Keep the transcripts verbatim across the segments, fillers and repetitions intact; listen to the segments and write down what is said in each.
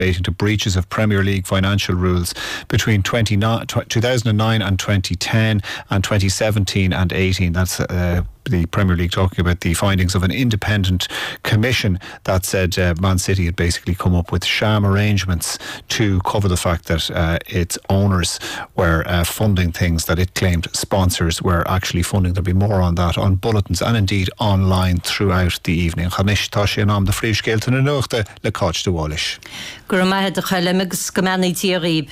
relating to breaches of Premier League financial rules between two thousand nine and twenty ten and twenty seventeen and eighteen. That's uh, the Premier League talking about the findings of an independent commission that said uh, Man City had basically come up with sham arrangements to cover the fact that uh, its owners were uh, funding things that it claimed sponsors were actually funding. There'll be more on that on bulletins and indeed online throughout the evening. Chamish Tashi and am the Frisch Gelton and Nuchte Le Coach de Wallish. Gurma de Khalemix Community Rib.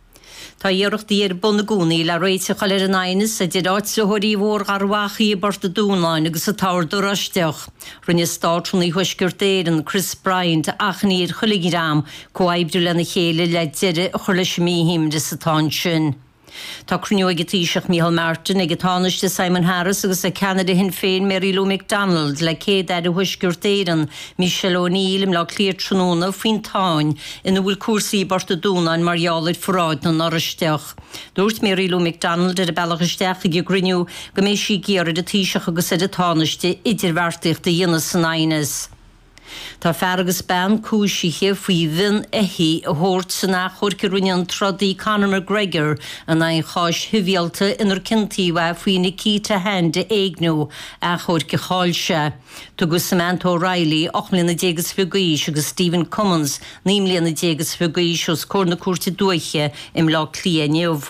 Tá dhearach dír bunagúnaí le réite chalir an ainis a did áit sa thuirí mhór garwachaí i barta dúnáin agus a táir do rasteach. Rinne státrúnaí huisgurtéirean Chris Bryant achníir chuligí rám có aibdú lena chéile le deire chulis míhím de sa táin sin. Tá cruniú ag tíiseach Michael Martin ag táneiste Simon Harris agus a Canada hin féin Mary Lou McDonald le céad ar a huisgurtéirean Michelle O'Neill im le cléir tróna faoin táin ina bhfuil cuasaí barta dúnáin marghealaid forráid na noristeach. Dúirt Mary Lou McDonald ar a bealagisteach ag gruniú go mé sí géad a tíiseach agus a táneiste idirhharrtaíocht a dhéana san ainis. Tá fergus ban cúisiche faoi bhín a hí a thuirt san nachchur cirúin trodaí Conor McGregor an ein cháis hivialta inar cintíha faoine cíta hen de éignú a chuir go cháilse. Tugus Samantha O'Reilly, ochlína dégus figuís agus Stephen Cummins, nímlína dégus figuís os córna cuarta dúiche im lá clia neamh.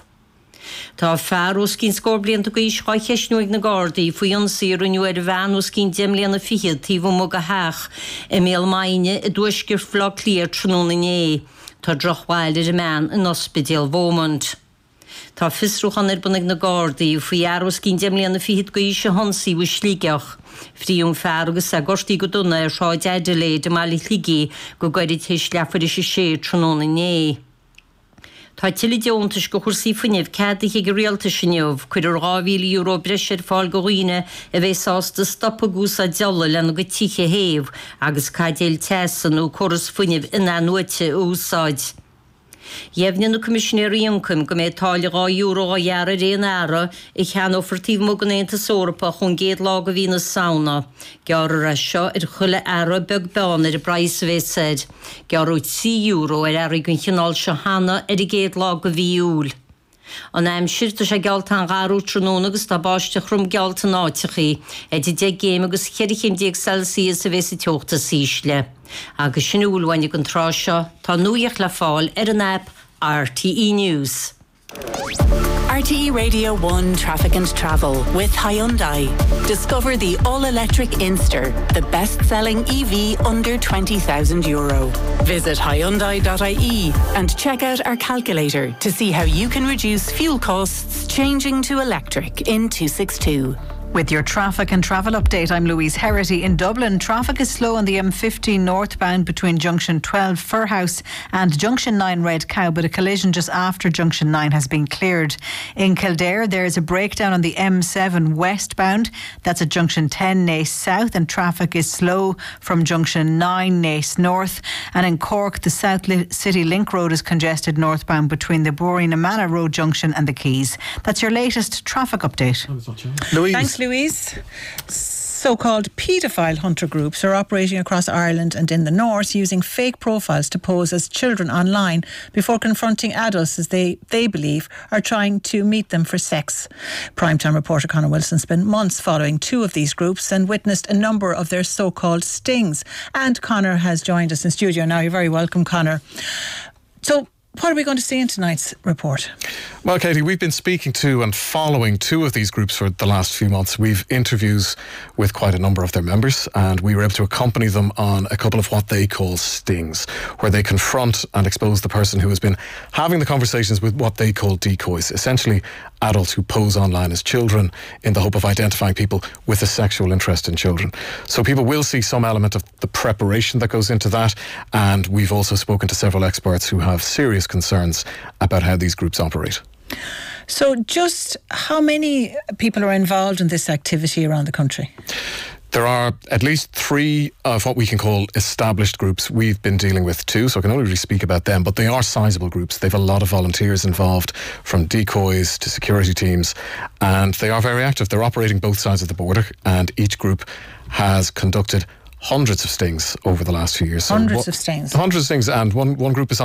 Tá fear os cín scóblianta go is chaithesnúig na Gardaí faoi ansíúniu ar bhean os cín deimlíana fichiad tíomh mo go heach i méal maine i dúisgur flá cléir tróna né. Tá drochháil ar a meán in ospidéal Beaumont. Tá fisrúchan ar bunig na Gardaí faoi aros cín deimlíana fichiad go is a honsaí bhui slígeach. Fríún fear agus a gortaí go duna ar seáid Adelaide mála ligí go gairid teis leafar is sé tróna né. Tá tiile deontas go chuirsaí fuineh cadaigh ag réalta sinneamh chuir ar gámhíle euro breisir fáil go roiine a bheith sásta stoppa gúsa deala lena go tíche héamh agus cadéil tesan ó choras fuineh ina nuite úsáid. Jefnin na Commissionéir Income go méid táile gá euro a dhearr réon ára i chean offertíh mo go néanta sórapa chun géad lá go bhí na sauna. Gear a seo ar chuile ára beg bán ar a brais bhéid. Gear út sí euro ar ára gon chinál se hana ar i géad lá go bhí úl. An aim siirta sé gealt an garú tróna agus tá báiste chrum gealt an áitichaí, é di de géim agus cheirichin déag Celsius a bheits i teochta sísle. Agus sin úlhainnig an trá seo, tá nuíoch le fáil ar an app R T E News. R T E Radio one Traffic and Travel with Hyundai. Discover the all-electric Inster, the best-selling E V under twenty thousand euro. Visit Hyundai dot I E and check out our calculator to see how you can reduce fuel costs changing to electric in two sixty-two. With your traffic and travel update, I'm Louise Herity. In Dublin, traffic is slow on the M fifteen northbound between Junction twelve Furhouse and Junction nine Red Cow, but a collision just after Junction nine has been cleared. In Kildare, there is a breakdown on the M seven westbound. That's at Junction ten Naas South, and traffic is slow from Junction nine Naas North. And in Cork, the South Li- City Link Road is congested northbound between the Boreen-Amana Road Junction and the Quays. That's your latest traffic update. Louise. Thanks, Louise. So-called paedophile hunter groups are operating across Ireland and in the north using fake profiles to pose as children online before confronting adults as they, they believe are trying to meet them for sex. Primetime reporter Conor Wilson spent months following two of these groups and witnessed a number of their so-called stings. And Conor has joined us in studio now. You're very welcome, Conor. So, what are we going to see in tonight's report? Well, Katie, we've been speaking to and following two of these groups for the last few months. We've interviews with quite a number of their members, and we were able to accompany them on a couple of what they call stings, where they confront and expose the person who has been having the conversations with what they call decoys, essentially adults who pose online as children in the hope of identifying people with a sexual interest in children. So people will see some element of the preparation that goes into that, and we've also spoken to several experts who have serious concerns about how these groups operate. So just how many people are involved in this activity around the country? There are at least three of what we can call established groups. We've been dealing with two, so I can only really speak about them, but they are sizable groups. They've a lot of volunteers involved, from decoys to security teams, and they are very active. They're operating both sides of the border, and each group has conducted hundreds of stings over the last few years. So Hundreds what, of stings. Hundreds of stings, and one, one group is